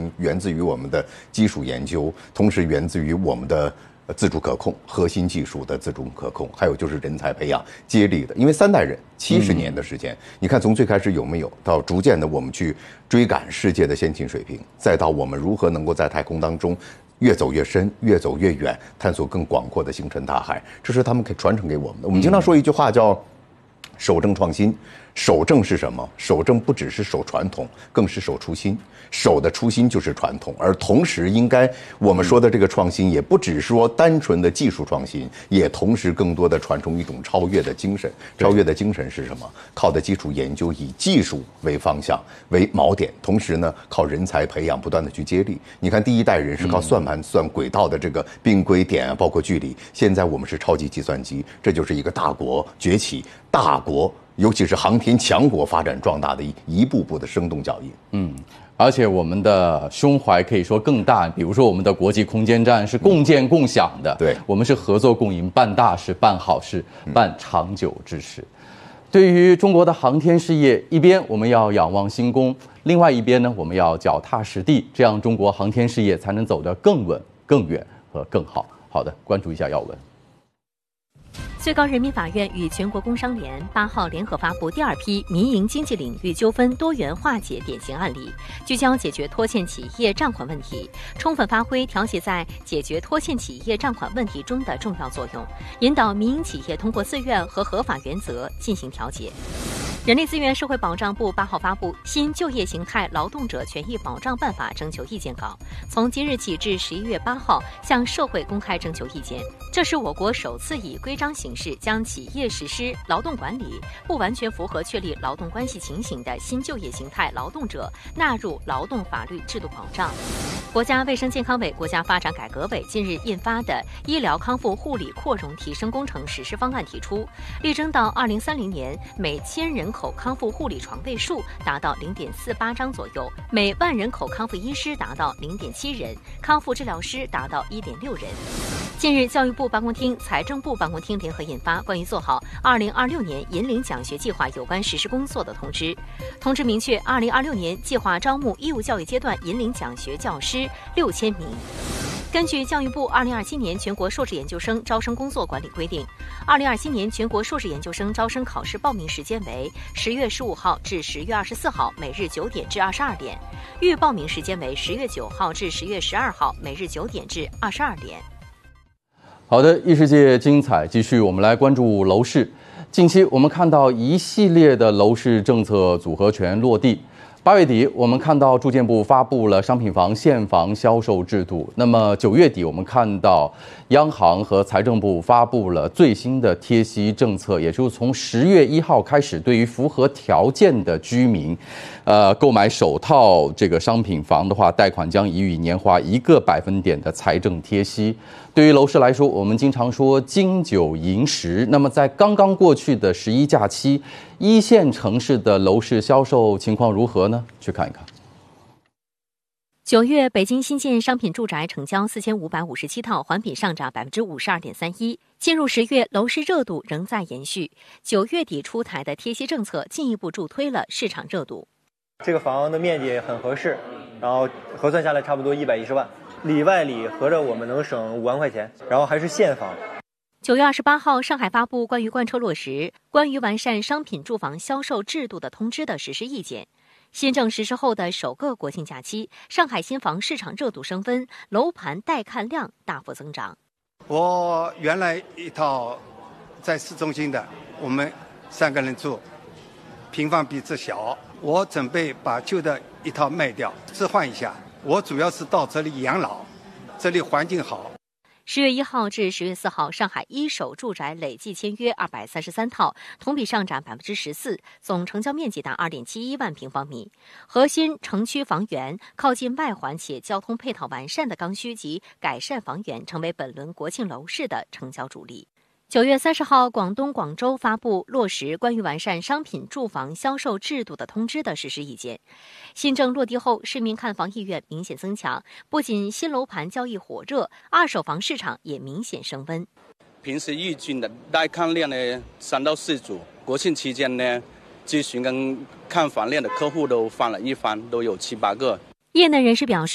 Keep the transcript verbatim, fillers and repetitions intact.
心源自于我们的基础研究，同时源自于我们的自主可控、核心技术的自主可控，还有就是人才培养接力的。因为三代人七十年的时间，嗯、你看从最开始有没有，到逐渐的我们去追赶世界的先进水平，再到我们如何能够在太空当中越走越深、越走越远，探索更广阔的星辰大海，这是他们可以传承给我们的。我们经常说一句话叫“守正创新”。守正是什么？守正不只是守传统，更是守初心。守的初心就是传统，而同时应该我们说的这个创新，也不只是说单纯的技术创新，也同时更多的传承一种超越的精神。超越的精神是什么？靠的基础研究，以技术为方向为锚点，同时呢，靠人才培养不断的去接力。你看第一代人是靠算盘算轨道的这个并轨点啊，包括距离。现在我们是超级计算机，这就是一个大国崛起，大国。尤其是航天强国发展壮大的一一步步的生动脚印。嗯，而且我们的胸怀可以说更大，比如说我们的国际空间站是共建共享的，对，我们是合作共赢，办大事、办好事、办长久之事。对于中国的航天事业，一边我们要仰望星空，另外一边呢，我们要脚踏实地，这样中国航天事业才能走得更稳、更远和更好。好的，关注一下要闻。 最高人民法院与全国工商联八号联合发布第二批民营经济领域纠纷多元化解典型案例，聚焦解决拖欠企业账款问题，充分发挥调协在解决拖欠企业账款问题中的重要作用，引导民营企业通过自愿和合法原则进行调解。人力资源社会保障部八号发布《新就业形态劳动者权益保障办法》征求意见稿，从即日起至十一月八号向社会公开征求意见。这是我国首次以规章形式将企业实施劳动管理不完全符合确立劳动关系情形的新就业形态劳动者纳入劳动法律制度保障。国家卫生健康委、国家发展改革委近日印发的《医疗康复护理扩容提升工程实施方案》提出，力争到二零三零年每千人口康复护理床位数达到零点四八张左右，每万人口康复医师达到零点七人，康复治疗师达到一点六人。近日，教育部办公厅、财政部办公厅联合印发关于做好二零二六年银领奖学计划有关实施工作的通知。通知明确，二零二六年计划招募义务教育阶段银领奖学教师六千名。根据教育部二零二七年全国硕士研究生招生工作管理规定，二零二七年全国硕士研究生招生考试报名时间为十月十五号至十月二十四号每日九点至二十二点，预报名时间为十月九号至十月十二号每日九点至二十二点。 好的，异世界精彩继续，我们来关注楼市。近期我们看到一系列的楼市政策组合拳落地。八月底，我们看到住建部发布了商品房现房销售制度。那么九月底，我们看到央行和财政部发布了最新的贴息政策，也就是从十月一号开始，对于符合条件的居民，呃，购买首套这个商品房的话，贷款将予以年化一个百分点的财政贴息。对于楼市来说，我们经常说金九银十。那么在刚刚过去的十一假期，一线城市的楼市销售情况如何呢？去看一看。 九月，北京新建商品住宅成交四千五百五十七套，环比上涨百分之五十二点三一。进入十月，楼市热度仍在延续。九月底出台的贴息政策进一步助推了市场热度。 这个房的面积很合适，然后核算下来差不多一百一十万。里外里合着我们能省五万块钱，然后还是现房。 九月二十八号，上海发布关于贯彻落实关于完善商品住房销售制度的通知的实施意见。新政实施后的首个国庆假期，上海新房市场热度升温，楼盘带看量大幅增长。 我原来一套在市中心的，我们三个人住，平方比这小，我准备把旧的一套卖掉，置换一下。我主要是到这里养老，这里环境好。 十月一号至十月四号，上海一手住宅累计签约二百三十三套，同比上涨百分之十四，总成交面积达二点七一万平方米。核心城区房源、靠近外环且交通配套完善的刚需及改善房源，成为本轮国庆楼市的成交主力。九月三十号，广东广州发布落实关于完善商品住房销售制度的通知的实施意见。新政落地后，市民看房意愿明显增强，不仅新楼盘交易火热，二手房市场也明显升温。 平时预计的带看量呢三到四组，国庆期间呢，咨询跟看房量的客户都翻了一番，都有七八个。 业内人士表示，